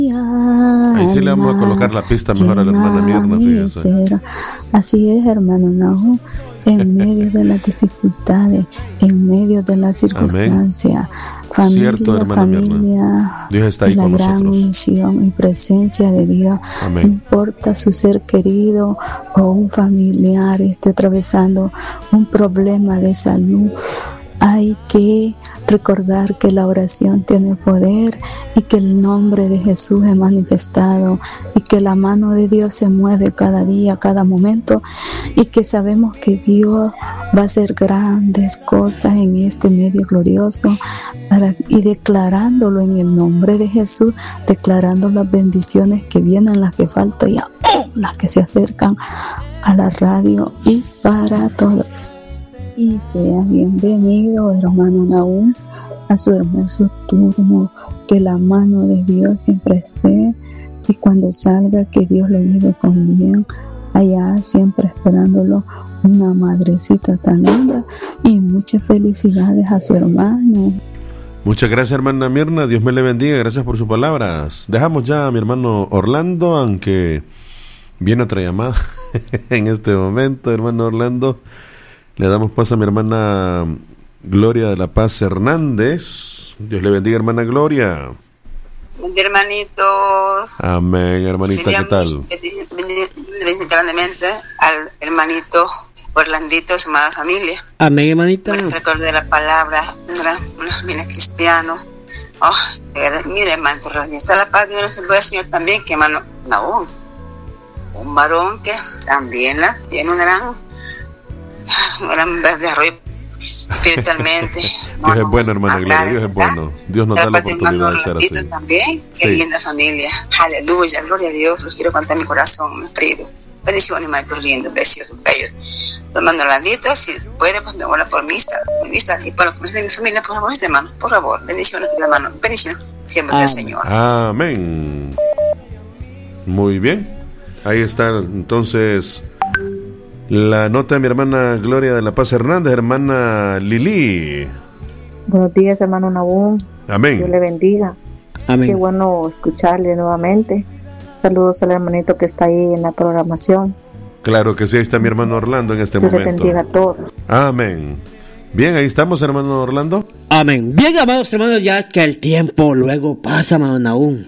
Ahí sí le vamos a colocar la pista mejor a la hermana Mirna, fíjese. Así es, hermano Nahum, en medio de las dificultades, en medio de las circunstancias, familia, cierto, familia, Dios está ahí la con gran nosotros. unción y presencia de Dios. Amén. No importa su ser querido o un familiar esté atravesando un problema de salud, hay que recordar que la oración tiene poder y que el nombre de Jesús es manifestado y que la mano de Dios se mueve cada día, cada momento, y que sabemos que Dios va a hacer grandes cosas en este medio glorioso y declarándolo en el nombre de Jesús, declarando las bendiciones que vienen, las que faltan y las que se acercan a la radio y para todos. Y sea bienvenido, hermano Nahum, a su hermoso turno. Que la mano de Dios siempre esté, y cuando salga, que Dios lo lleve con bien. Allá siempre esperándolo una madrecita tan linda, y muchas felicidades a su hermano. Muchas gracias, hermana Mirna, Dios me le bendiga, gracias por sus palabras. Dejamos ya a mi hermano Orlando, aunque viene otra llamada en este momento, hermano Orlando. Le damos paso a mi hermana Gloria de la Paz Hernández. Dios le bendiga, hermana Gloria. Hermanitos. Amén, hermanita, ¿qué tal? Bendición grandemente al hermanito Orlandito, su amada familia. Amén, hermanita. Bueno, recuerdo de la palabra, una familia cristiana. Oh, mire, hermano, está la paz de Dios, el Señor también, que hermano Nahum, un varón que también tiene un gran desarrollo espiritualmente. Dios es bueno, hermana Gloria, Dios es bueno. Dios nos da la oportunidad de ser así. También, qué linda familia. Aleluya, gloria a Dios. Los quiero contar mi corazón, mi querido. Bendiciones, hermanitos lindos, preciosos, bellos. Hermano Orlandito, si puede, pues me ora por mi vista. Y por los de mi familia, por favor, hermano, por favor. Bendiciones, hermano. Bendiciones siempre del Señor. Amén. Muy bien. Ahí está, entonces, la nota de mi hermana Gloria de la Paz Hernández, hermana Lili. Buenos días, hermano Nahum. Amén. Dios le bendiga. Amén. Qué bueno escucharle nuevamente. Saludos al hermanito que está ahí en la programación. Claro que sí, ahí está mi hermano Orlando en este Dios momento. le bendiga a todos. Amén. Bien, ahí estamos, hermano Orlando. Amén. Bien, amados hermanos, ya que el tiempo luego pasa, hermano Nahum.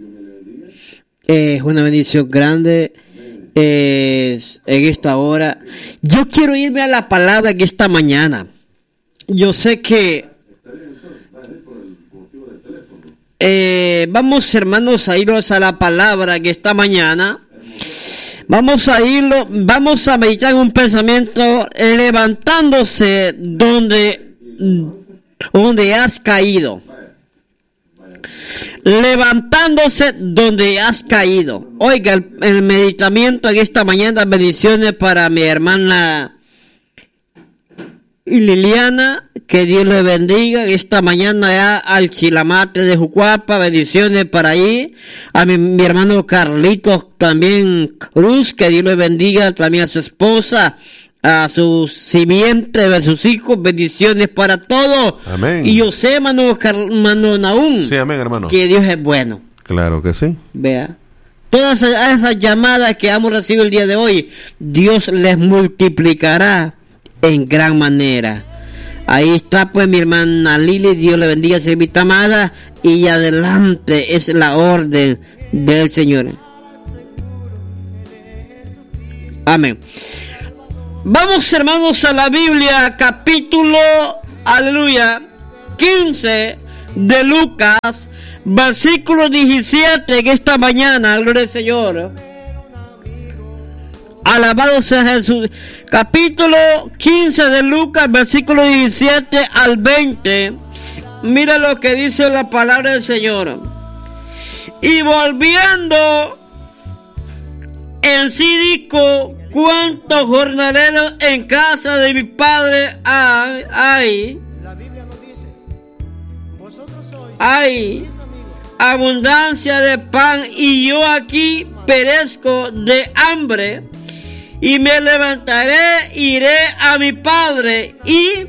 Es una bendición grande en esta hora. Yo quiero irme a la palabra que esta mañana. Yo sé que vamos, hermanos, a irnos a la palabra que esta mañana. Vamos a meditar en un pensamiento levantándose donde has caído. Levantándose donde has caído. Oiga, el meditamiento en esta mañana, bendiciones para mi hermana Liliana, que Dios le bendiga. Esta mañana ya al Chilamate de Jucuapa, bendiciones para ahí. A mi hermano Carlitos también Cruz, que Dios le bendiga, también a su esposa, a su simiente, a sus hijos, bendiciones para todos. Amén. Y yo sé, hermano Nahum, Sí, amén, hermano. que Dios es bueno. Claro que sí. Vea, todas esas llamadas que hemos recibido el día de hoy, Dios les multiplicará en gran manera. Ahí está pues mi hermana Lili, Dios le bendiga, servita amada, y adelante es la orden del Señor. Amén. Vamos, hermanos, a la Biblia, capítulo, aleluya, 15 de Lucas, versículo 17, en esta mañana, gloria al Señor. Alabado sea Jesús. Capítulo 15 de Lucas, versículo 17 al 20. Mira lo que dice la palabra del Señor. Y volviendo en sí dijo: ¿cuántos jornaleros en casa de mi padre hay? Hay abundancia de pan, y yo aquí perezco de hambre. Y me levantaré, iré a mi padre y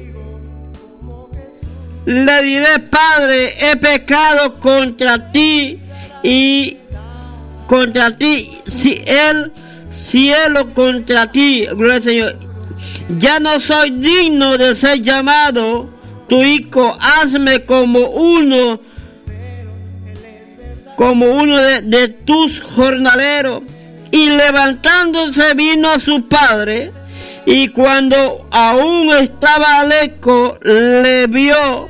le diré: Padre, he pecado contra ti y contra ti, cielo contra ti, gloria al Señor. Ya no soy digno de ser llamado tu hijo, hazme como uno de tus jornaleros. Y levantándose vino a su padre, y cuando aún estaba lejos, le vio,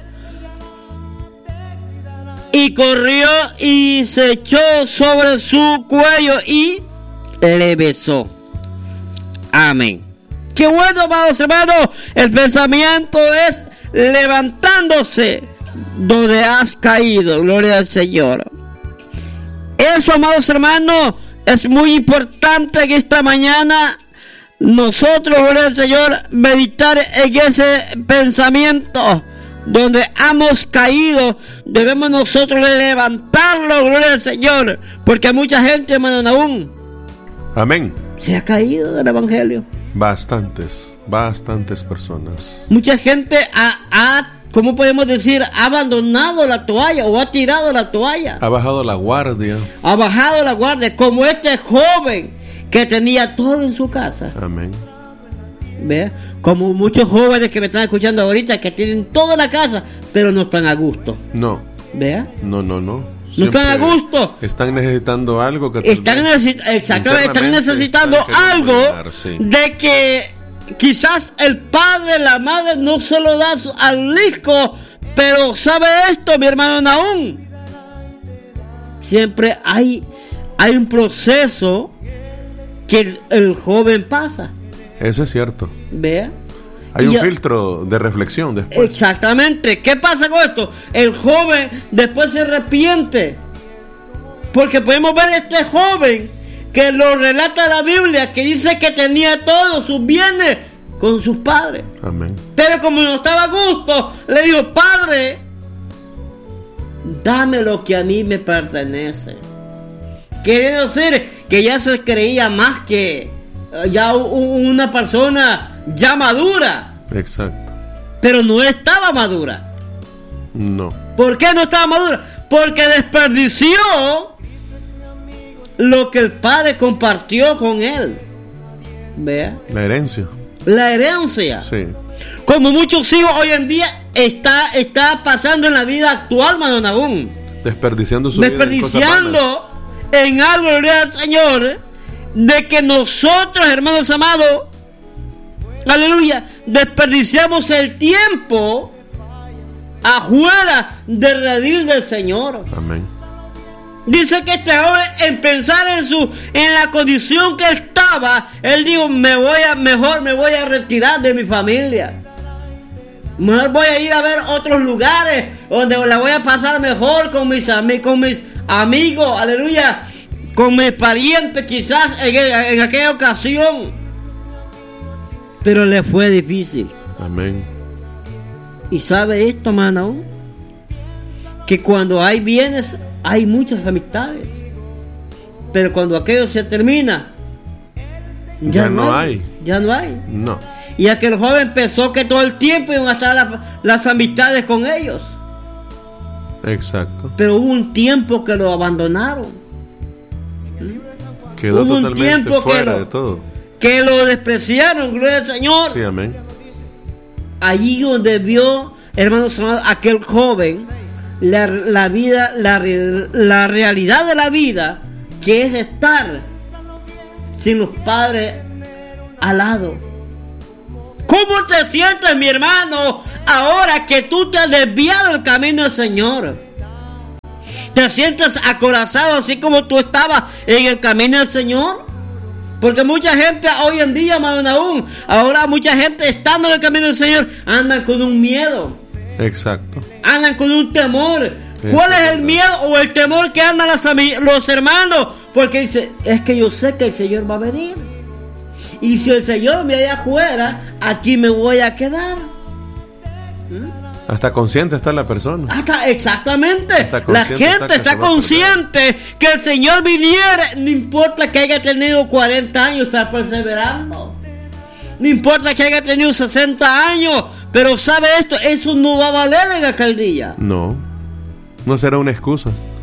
y corrió y se echó sobre su cuello y le besó. Amén. Qué bueno, amados hermanos. El pensamiento es levantándose donde has caído. Gloria al Señor. Eso, amados hermanos, es muy importante que esta mañana nosotros, gloria al Señor, meditar en ese pensamiento. Donde hemos caído, debemos nosotros levantarlo, gloria al Señor. Porque hay mucha gente, hermano Nahum, amén, se ha caído del evangelio. Bastantes personas. Mucha gente ¿cómo podemos decir? Ha abandonado la toalla o ha tirado la toalla. Ha bajado la guardia. Ha bajado la guardia, como este joven que tenía todo en su casa. Amén. ¿Ve? Como muchos jóvenes que me están escuchando ahorita, que tienen toda la casa, pero no están a gusto. No. ¿Ve? No. No están a gusto. Están necesitando algo que están necesitando algo sí, de que quizás el padre, la madre no se lo da al hijo, pero sabe esto, mi hermano Nahum. Siempre hay un proceso que el joven pasa. Eso es cierto. ¿Vea? Hay un filtro de reflexión después. Exactamente. ¿Qué pasa con esto? El joven después se arrepiente. Porque podemos ver este joven que lo relata la Biblia, que dice que tenía todos sus bienes con sus padres. Amén. Pero como no estaba a gusto, le dijo: Padre, dame lo que a mí me pertenece. Queriendo decir que ya se creía más que ya una persona ya madura. Exacto. Pero no estaba madura. No. ¿Por qué no estaba madura? Porque desperdició lo que el padre compartió con él. ¿Vea? La herencia. La herencia. Sí. Como muchos hijos hoy en día está pasando en la vida actual, mano Nahum. Desperdiciando su vida en algo, gloria al Señor, de que nosotros, hermanos amados, aleluya, desperdiciamos el tiempo afuera del redil del Señor. Amén. Dice que este joven, en pensar en la condición que estaba, él dijo: mejor me voy a retirar de mi familia. Mejor voy a ir a ver otros lugares donde la voy a pasar mejor con mis amigos, aleluya, con mis parientes, quizás en aquella ocasión. Pero le fue difícil. Amén. Y sabe esto, hermano, que cuando hay bienes hay muchas amistades, pero cuando aquello se termina, ya no hay. No. Y aquel joven pensó que todo el tiempo iban a estar las amistades con ellos. Exacto. Pero hubo un tiempo que lo abandonaron. Quedó totalmente fuera de todo. Que lo despreciaron, gloria al Señor. Sí, amén. Allí donde vio, hermanos amados, aquel joven la vida, la realidad de la vida, que es estar sin los padres al lado. ¿Cómo te sientes, mi hermano, ahora que tú te has desviado del camino del Señor? ¿Te sientes acorazado así como tú estabas en el camino del Señor? Porque mucha gente hoy en día, más aún, ahora mucha gente estando en el camino del Señor, andan con un miedo. Exacto. Andan con un temor. ¿Cuál es el miedo o el temor que andan los hermanos? Porque dice: es que yo sé que el Señor va a venir. Y si el Señor me halla afuera, aquí me voy a quedar. Hasta consciente está la persona. Exactamente. La gente está consciente que el Señor viniera. No importa que haya tenido 40 años, está perseverando. No importa que haya tenido 60 años. Pero sabe esto, eso no va a valer en aquel día. No será una excusa.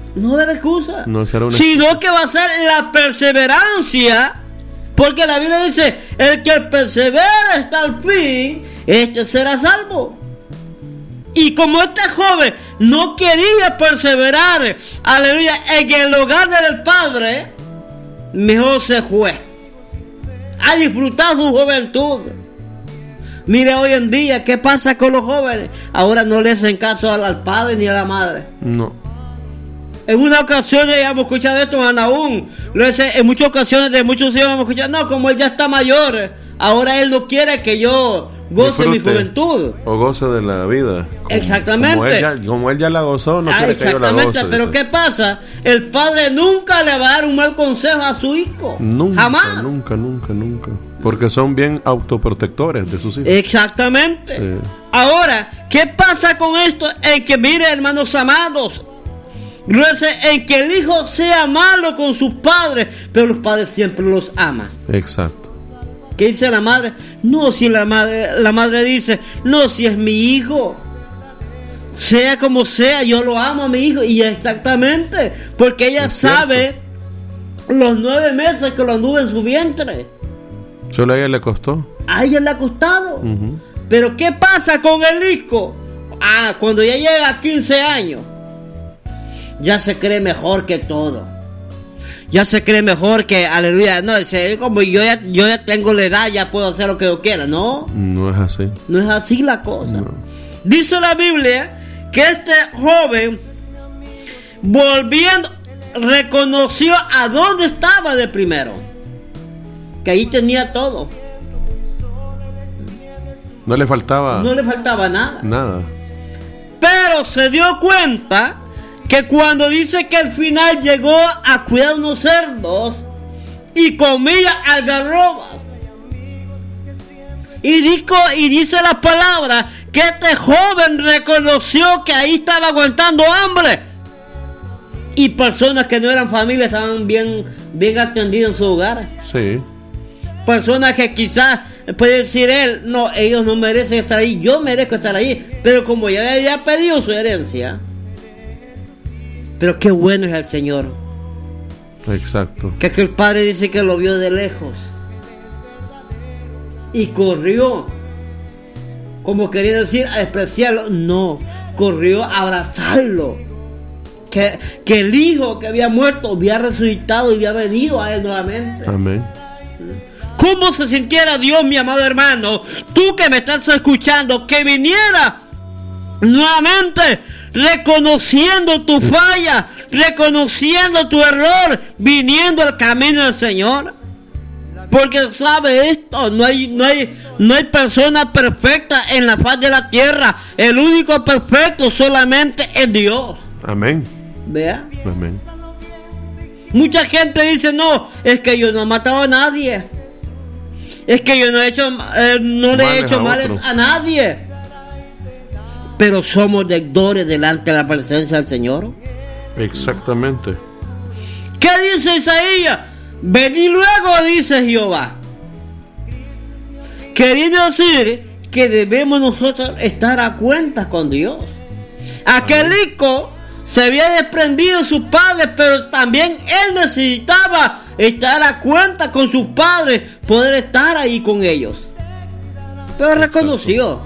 No va a haber excusa. No será una sino excusa. que va a ser la perseverancia. Porque la Biblia dice, el que persevera hasta el fin, este será salvo. Y como este joven no quería perseverar, aleluya, en el hogar del Padre, mejor se fue a disfrutar su juventud. Mire hoy en día, ¿qué pasa con los jóvenes? Ahora no le hacen caso al padre ni a la madre. No. En una ocasión ya hemos escuchado esto aún. En muchas ocasiones de muchos hijos hemos escuchado, no, como él ya está mayor, ahora él no quiere que yo goce mi juventud. O goce de la vida. Exactamente. Como él ya la gozó, no quiere que yo la goce. Pero dice. ¿qué pasa? El padre nunca le va a dar un mal consejo a su hijo. Nunca, jamás. Nunca. Porque son bien autoprotectores de sus hijos. Exactamente. Sí. Ahora, ¿qué pasa con esto? En que, mire, hermanos amados, en que el hijo sea malo con sus padres, pero los padres siempre los aman. Exacto. ¿Qué dice la madre? No, si la madre dice, no, si es mi hijo, sea como sea, yo lo amo a mi hijo. Y exactamente, porque ella es sabe los 9 meses que lo anduvo en su vientre. Solo a ella le costó. A ella le ha costado. Pero ¿qué pasa con el hijo? Cuando ya llega a 15 años, ya se cree mejor que todo. Ya se cree mejor que, aleluya, no, como yo ya tengo la edad, ya puedo hacer lo que yo quiera, ¿no? No es así. No es así la cosa. No. Dice la Biblia que este joven, volviendo, reconoció a dónde estaba de primero. Que ahí tenía todo. No le faltaba. No le faltaba nada. Nada. Pero se dio cuenta que cuando dice que al final llegó a cuidar unos cerdos y comía algarrobas. Y dice la palabra que este joven reconoció que ahí estaba aguantando hambre. Y personas que no eran familia estaban bien atendidas en sus hogares. Sí. Personas que quizás puede decir él, no, ellos no merecen estar ahí, yo merezco estar ahí. Pero como ya había pedido su herencia. Pero qué bueno es el Señor. Exacto. Que el padre dice que lo vio de lejos y corrió, como quería decir, a despreciarlo. No, corrió a abrazarlo. Que el hijo que había muerto había resucitado y había venido a él nuevamente. Amén. ¿Cómo se sintiera Dios, mi amado hermano, tú que me estás escuchando, que viniera nuevamente reconociendo tu falla, reconociendo tu error, viniendo al camino del Señor? Porque sabe esto, no hay persona perfecta en la faz de la tierra. El único perfecto solamente es Dios. Amén. ¿Vea? Amén. Mucha gente dice, no, es que yo no he matado a nadie, es que yo no le he hecho males a nadie. Pero somos deudores delante de la presencia del Señor. Exactamente. ¿Qué dice Isaías? Vení luego, dice Jehová. Queriendo decir que debemos nosotros estar a cuentas con Dios. Aquel hijo se había desprendido de sus padres, pero también él necesitaba estar a cuenta con sus padres, poder estar ahí con ellos. Pero reconoció.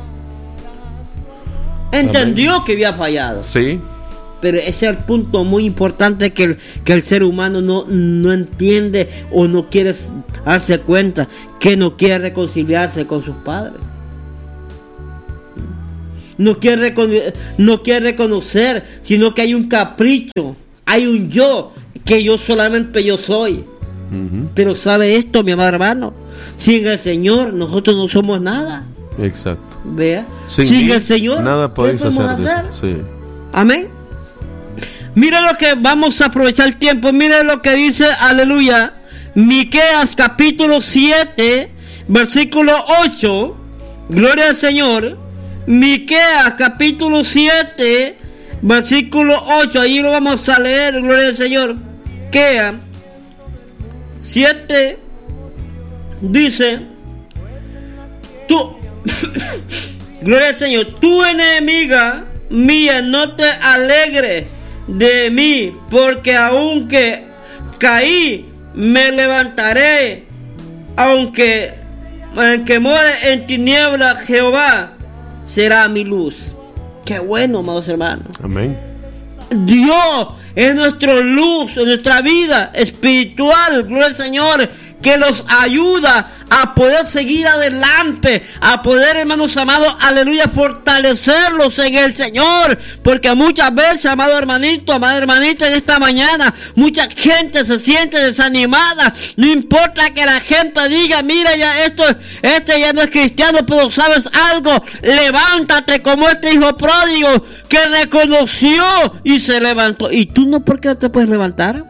Entendió Amén. Que había fallado. Sí. Pero ese es el punto muy importante que el ser humano no entiende o no quiere darse cuenta, que no quiere reconciliarse con sus padres. No quiere reconocer, sino que hay un capricho, hay un yo, que yo solamente yo soy. Pero sabe esto, mi amado hermano, sin el Señor nosotros no somos nada. Exacto. Vea, sin el Señor nada podéis hacer. Sí. Amén. Mira lo que vamos a aprovechar el tiempo. Mira lo que dice, aleluya, Miqueas capítulo 7 versículo 8. Gloria al Señor. Miqueas capítulo 7 versículo 8. Ahí lo vamos a leer. Gloria al Señor. Miqueas 7 dice: tú gloria al Señor, tu enemiga mía, no te alegres de mí, porque aunque caí, me levantaré, aunque more en tinieblas, Jehová será mi luz. Qué bueno, amados hermanos. Amén. Dios es nuestra luz, en nuestra vida espiritual, gloria al Señor, que nos ayuda a poder seguir adelante, a poder, hermanos amados, aleluya, fortalecerlos en el Señor, porque muchas veces, amado hermanito, amada hermanita, en esta mañana, mucha gente se siente desanimada. No importa que la gente diga, mira, ya este ya no es cristiano, pero sabes algo, levántate como este hijo pródigo que reconoció y se levantó. ¿Y tú no, por qué no te puedes levantar?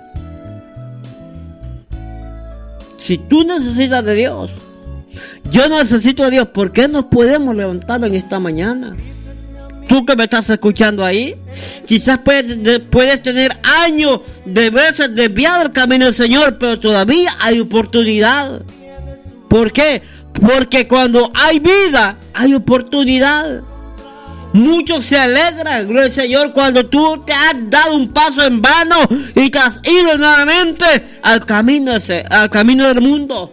Si tú necesitas de Dios, yo necesito de Dios, ¿por qué nos podemos levantar en esta mañana? Tú que me estás escuchando ahí, quizás puedes tener años de veces desviado el camino del Señor, pero todavía hay oportunidad. ¿Por qué? Porque cuando hay vida, hay oportunidad. Muchos se alegran, gloria al Señor, cuando tú te has dado un paso en vano y te has ido nuevamente al camino del mundo,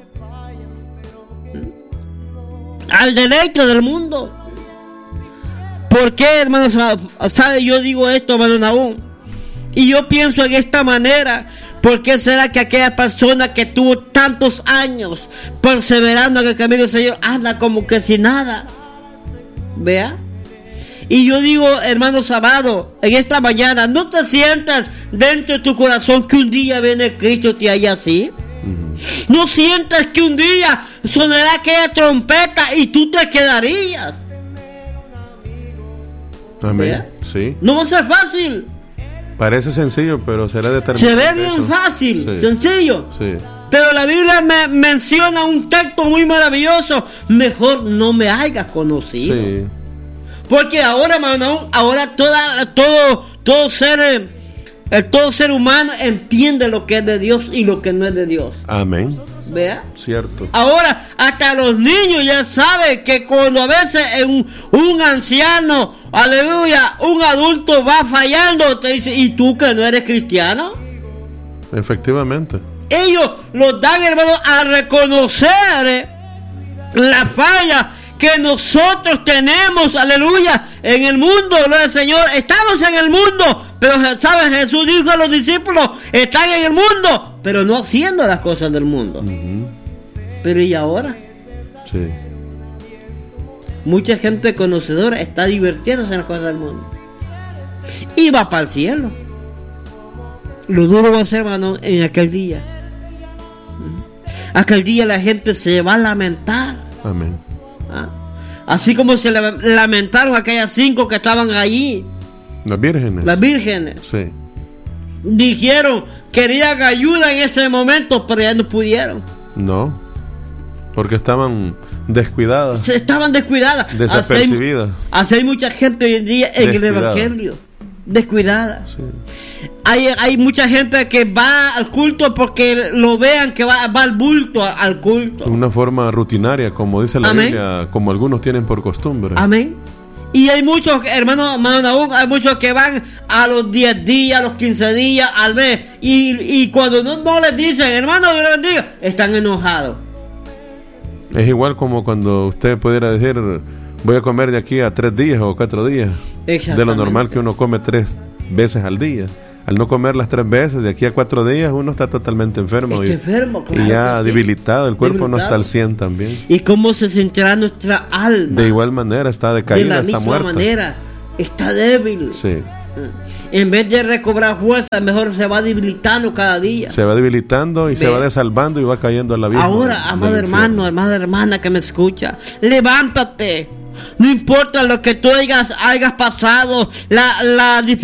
al deleite del mundo. ¿Por qué, hermanos? ¿Sabe? Yo digo esto, hermano Nahum, y yo pienso en esta manera. ¿Por qué será que aquella persona que tuvo tantos años perseverando en el camino del Señor anda como que sin nada? ¿Vea? Y yo digo, hermanos amados, en esta mañana, ¿no te sientas dentro de tu corazón que un día viene Cristo y te haya así? ¿No sientes que un día sonará aquella trompeta y tú te quedarías? Amén. ¿Vea? Sí. No va a ser fácil. Parece sencillo, pero será determinante. Se ve bien fácil, sí. sencillo. Sí. Pero la Biblia me menciona un texto muy maravilloso. Mejor no me hayas conocido. Sí. Porque ahora, hermano, ahora todo ser humano entiende lo que es de Dios y lo que no es de Dios. Amén. ¿Vea? Cierto. Ahora, hasta los niños ya saben que cuando a veces un anciano, aleluya, un adulto va fallando, te dice, ¿y tú que no eres cristiano? Efectivamente. Ellos los dan, hermano, a reconocer la falla que nosotros tenemos, aleluya, en el mundo, gloria al Señor. Estamos en el mundo, pero ¿sabes? Jesús dijo a los discípulos, están en el mundo, pero no haciendo las cosas del mundo. Pero ¿y ahora? Sí. Mucha gente conocedora está divirtiéndose en las cosas del mundo y va para el cielo. Lo duro va a ser, hermano, en aquel día. Aquel día la gente se va a lamentar. Amén. Así como se lamentaron aquellas 5 que estaban allí. Las vírgenes. Las vírgenes. Sí. Dijeron, querían ayuda en ese momento, pero ya no pudieron. No. Porque estaban descuidadas. Estaban descuidadas. Desapercibidas. Así hay mucha gente hoy en día en el Evangelio. Descuidada. Sí. Hay mucha gente que va al culto porque lo vean que va al bulto al culto. Una forma rutinaria, como dice la Amén. Biblia, como algunos tienen por costumbre. Amén. Y hay muchos, hermanos, hay muchos que van a los 10 días, a los 15 días, al mes. Y cuando no les dicen, hermano, Dios les bendiga, están enojados. Es igual como cuando usted pudiera decir, voy a comer de aquí a 3 días o 4 días. De lo normal que uno come 3 veces al día. Al no comer las 3 veces, de aquí a 4 días, uno está totalmente enfermo. Enfermo, claro, y ya debilitado, el cuerpo no está al 100 también. ¿Y cómo se sentirá nuestra alma? De igual manera, está decaída, está muerta. De la misma manera, está débil. Sí. En vez de recobrar fuerza, mejor se va debilitando cada día. Se va debilitando y se va desalvando y va cayendo a la vida. Ahora, amado hermano, amada hermana que me escucha, levántate. No importa lo que tú hayas pasado, la dificultad